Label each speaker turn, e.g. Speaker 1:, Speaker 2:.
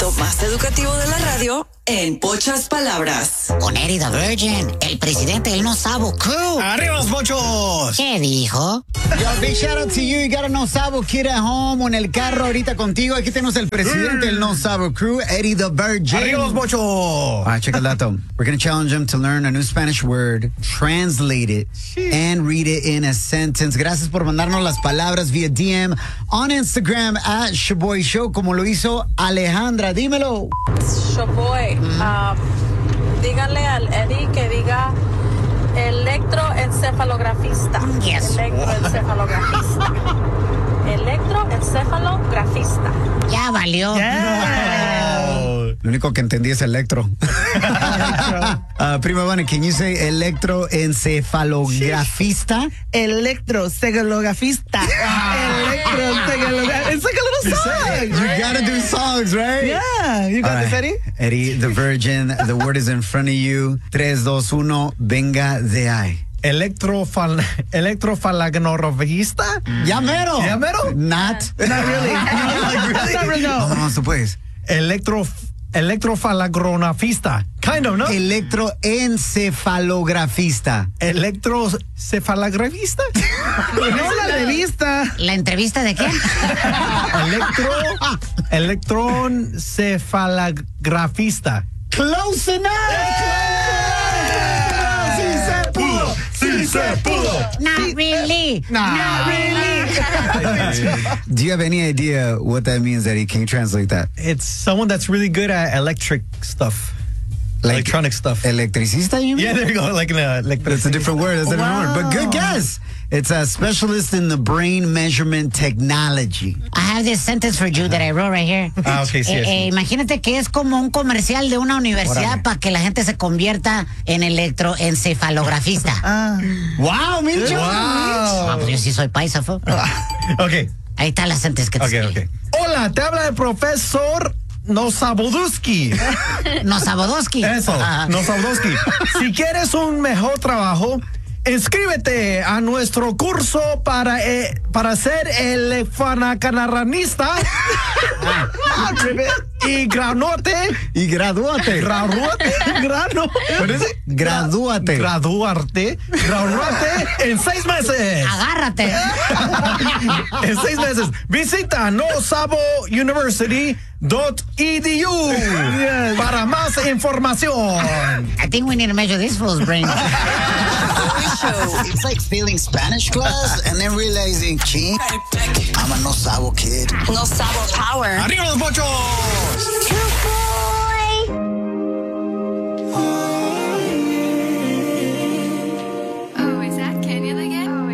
Speaker 1: segmento más educativo de la radio en pocas palabras.
Speaker 2: Con Eddie the Virgin, el presidente del No Sabo Crew.
Speaker 3: ¡Arriba los mochos!
Speaker 2: ¿Qué dijo?
Speaker 4: Yo, big shout out to you. You got a No Sabo kid at home o en el carro ahorita contigo. Aquí tenemos el presidente del No Sabo Crew, Eddie the Virgin.
Speaker 3: ¡Arriba los mochos!
Speaker 4: All right, check it out, though. We're going to challenge him to learn a new Spanish word, translate it, and read it in a sentence. Gracias por mandarnos las palabras via DM on Instagram at Shaboy Show, como lo hizo Alejandra. Dímelo.
Speaker 5: Shaboy, díganle al Eddie que diga electroencefalografista.
Speaker 2: Yes.
Speaker 5: Electroencefalografista. Electroencefalografista.
Speaker 2: Ya valió.
Speaker 4: Lo único que entendí es electro. Prima Vane, can you say electroencefalografista?
Speaker 6: Electroencefalografista. Electroencefalografista. It's like a little song.
Speaker 4: You gotta do songs, right?
Speaker 6: Yeah. You got
Speaker 4: All
Speaker 6: this,
Speaker 4: right.
Speaker 6: Eddie?
Speaker 4: Eddie, the Virgin, the word is in front of you. 3, 2, 1, venga de ahí.
Speaker 3: Electrofalagnorvista.
Speaker 4: Ya mero.
Speaker 3: ¿Ya mero?
Speaker 4: Not
Speaker 6: really. Not really, no.
Speaker 4: Vamos, tú puedes.
Speaker 3: Electrofalagronafista. Kind of, ¿no?
Speaker 4: Electroencefalografista.
Speaker 3: Electrocefalagrafista.
Speaker 6: No la revista.
Speaker 2: ¿La entrevista de quién?
Speaker 3: Electroencefalagrafista.
Speaker 4: Close enough.
Speaker 3: ¡Sí se pudo!
Speaker 2: Not really.
Speaker 6: Not really.
Speaker 4: Do you have any idea what that means, Eddie? Can you translate that?
Speaker 3: It's someone that's really good at electric stuff. Electronic stuff.
Speaker 4: Electricista, you mean?
Speaker 3: Yeah, there you go. Like an electric.
Speaker 4: That's a different word. That's a different word. But good guess. It's a specialist in the brain measurement technology.
Speaker 2: I have this sentence for you that I wrote right here.
Speaker 3: Ah, okay, sí.
Speaker 2: Imagínate que es como un comercial de una universidad
Speaker 4: Órale.
Speaker 2: para que la gente se convierta en electroencefalografista.
Speaker 4: Wow, Mincho.
Speaker 2: Ah, pues yo sí soy paisa, fo.
Speaker 3: Okay.
Speaker 2: Ahí está la sentence que te
Speaker 3: Okay,
Speaker 2: escribí.
Speaker 3: okay. Hola, te habla el profesor Nosaboduski.
Speaker 2: Nosabodoski.
Speaker 3: Eso, Nosaboduski. Si quieres un mejor trabajo, inscríbete a nuestro curso para ser elefanacanarranista y graduate.
Speaker 4: Y gradúate.
Speaker 3: Graduate. Graduarte en 6 meses.
Speaker 2: Agárrate.
Speaker 3: En 6 meses. Visita nosabouniversity.edu para más información.
Speaker 2: I think we need to measure this fool's brain.
Speaker 4: It's like failing Spanish class and then realizing, ching, I'm a no sabo kid.
Speaker 1: No Sabo Power.
Speaker 3: ¡Arriba los mochos!